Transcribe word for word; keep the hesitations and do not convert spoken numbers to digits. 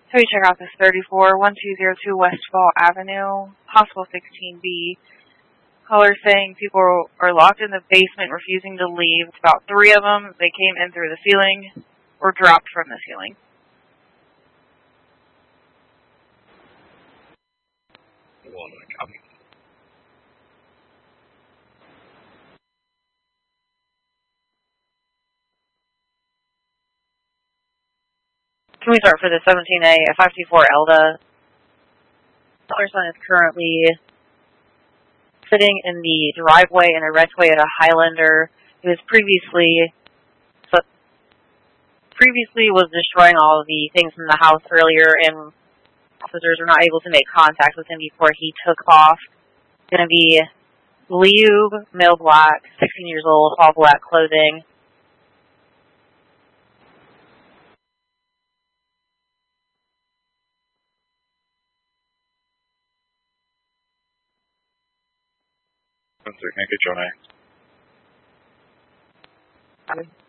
So we check out this thirty-four, one two zero two West Fall Avenue, possible sixteen B. Caller saying people are locked in the basement, refusing to leave. It's about three of them. They came in through the ceiling or dropped from the ceiling. One, copy. Can we start for the seventeen A at five two four Elda? Caller son is currently sitting in the driveway in a rentway at a Highlander. He was previously previously was destroying all of the things from the house earlier, and officers were not able to make contact with him before he took off. It's going to be Liu, male black, sixteen years old, all black clothing. One second, get your name.